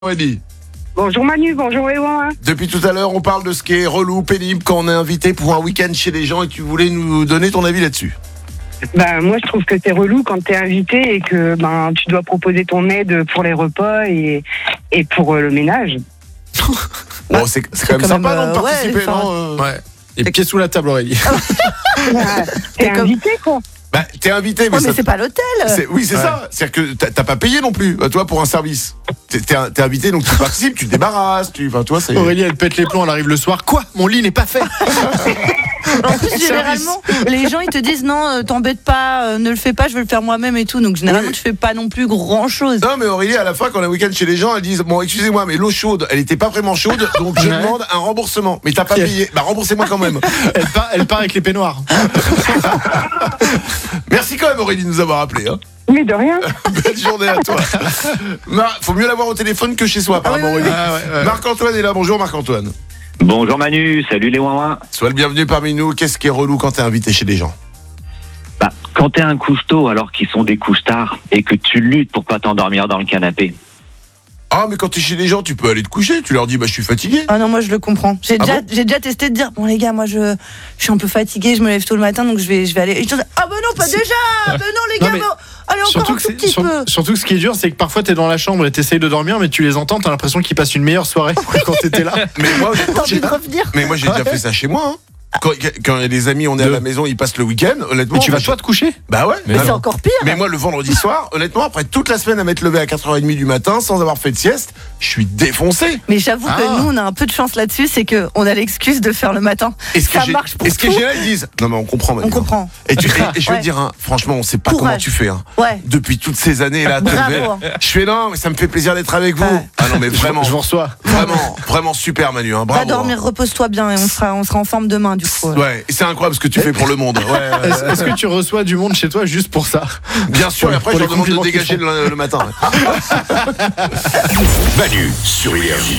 Aurélie. Bonjour Manu, bonjour Ewan. Depuis tout à l'heure, on parle de ce qui est relou, pénible quand on est invité pour un week-end chez les gens et tu voulais nous donner ton avis là-dessus. Moi je trouve que c'est relou quand t'es invité et que tu dois proposer ton aide pour les repas et pour le ménage. Bon, c'est quand même sympa non, de participer, non Ouais. Et pieds sous la table, Aurélie. T'es invité quoi. Bah, t'es invité, mais, mais c'est pas l'hôtel. Oui, c'est ça. C'est-à-dire que t'as pas payé non plus, toi, pour un service. T'es invité, donc tu participes, tu te débarrasses. Toi, c'est... Aurélie, elle pète les plombs, elle arrive le soir. Quoi ? Mon lit n'est pas fait. En plus, généralement, les gens ils te disent non, t'embête pas, ne le fais pas, je veux le faire moi-même et tout. Donc généralement, Oui. tu fais pas non plus grand-chose. Non, mais Aurélie, à la fin, quand on a un week-end chez les gens, elles disent bon, excusez-moi, mais l'eau chaude, elle était pas vraiment chaude, donc je demande un remboursement. Mais t'as pas payé. Bah, remboursez-moi quand même. Elle part avec les peignoirs. Merci quand même, Aurélie, de nous avoir appelés. Hein. Mais de rien. Belle journée à toi. Faut mieux l'avoir au téléphone que chez soi, apparemment, Aurélie. Ouais. Marc-Antoine est là. Bonjour, Marc-Antoine. Bonjour Manu, salut les ouin. Sois le bienvenu parmi nous. Qu'est-ce qui est relou quand t'es invité chez les gens? Quand t'es un couche-tôt alors qu'ils sont des couches-tard et que tu luttes pour pas t'endormir dans le canapé. Ah, mais quand t'es chez les gens, tu peux aller te coucher. Tu leur dis, je suis fatigué. Ah non, moi je le comprends. J'ai bon déjà testé de dire bon les gars, moi je suis un peu fatiguée, je me lève tôt le matin donc je vais aller. Et je te dis, ah bah non, pas déjà. Bah non les gars, allez encore un tout petit peu. Surtout que ce qui est dur, c'est que parfois t'es dans la chambre et t'essayes de dormir, mais tu les entends, t'as l'impression qu'ils passent une meilleure soirée quand t'étais là. Mais moi, T'as envie de revenir. j'ai déjà fait ça chez moi. Hein. Quand il y a des amis, on est à la maison, ils passent le week-end. Honnêtement, Mais tu vas toi te coucher ? Bah ouais. Mais c'est encore pire. Mais moi, le vendredi soir, honnêtement, après toute la semaine à m'être levé à 4h30 du matin sans avoir fait de sieste, je suis défoncé. Mais j'avoue que nous, on a un peu de chance là-dessus, c'est qu'on a l'excuse de faire le matin. Ça marche pour tout. Et ce que j'ai là, ils disent non, mais on comprend, Manu. On comprend. Et je vais te Ouais. dire, hein, franchement, on sait pas Courage. comment tu fais. Hein. Ouais. Depuis toutes ces années là, Bravo. je fais non, mais ça me fait plaisir d'être avec vous. Ouais. Ah non, mais vraiment, Je vous reçois. vraiment super, Manu. Hein, bravo. Va dormir, repose-toi bien et on sera en forme demain du coup. Ouais, et c'est incroyable ce que tu fais pour le monde. Ouais. Est-ce que tu reçois du monde chez toi juste pour ça ? Bien sûr, et après, Pour je les leur demande de compliments qu'ils dégager le matin. Manu sur Énergie.